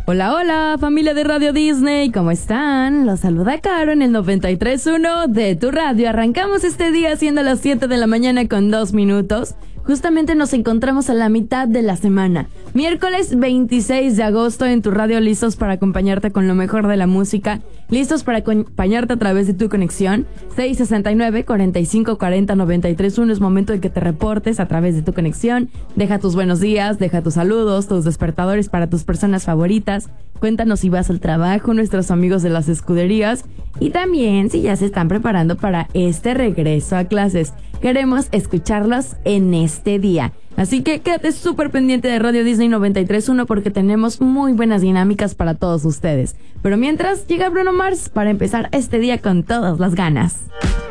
Hola, hola, familia de Radio Disney, ¿cómo están? Los saluda Caro en el 93.1 de tu radio. Arrancamos este día siendo las 7 de la mañana con 2 minutos. Justamente nos encontramos a la mitad de la semana. Miércoles 26 de agosto en tu radio, listos para acompañarte con lo mejor de la música. Listos para acompañarte a través de tu conexión. 669-4540-931. Es momento de que te reportes a través de tu conexión. Deja tus buenos días, deja tus saludos, tus despertadores para tus personas favoritas. Cuéntanos si vas al trabajo, nuestros amigos de las escuderías. Y también si ya se están preparando para este regreso a clases. Queremos escucharlos en este día. Así que quédate súper pendiente de Radio Disney 93.1 porque tenemos muy buenas dinámicas para todos ustedes. Pero mientras, llega Bruno Mars para empezar este día con todas las ganas.